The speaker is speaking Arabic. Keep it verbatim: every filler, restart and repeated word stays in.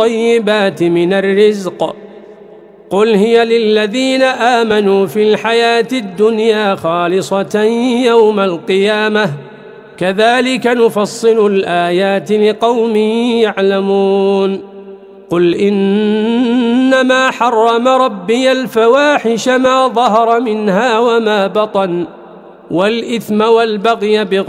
طيبات من الرزق قل هي للذين آمنوا في الحياة الدنيا خالصة يوم القيامة كذلك نفصل الآيات لقوم يعلمون قل إنما حرم ربي الفواحش ما ظهر منها وما بطن والإثم والبغي بغير